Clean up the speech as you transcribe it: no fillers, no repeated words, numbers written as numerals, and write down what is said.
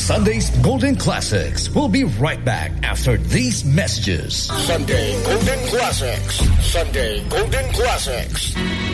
Sunday's Golden Classics. We'll be right back after these messages. Sunday Golden Classics. Sunday Golden Classics.